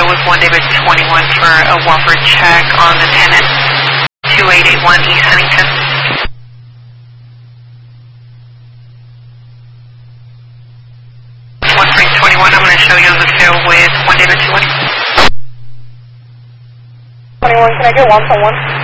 with 1 David 21 for a Whopper check on the tenant, 2881 East Huntington. 1 I'm going to show you on the field with 1 David 21. 21, can I get 1.1?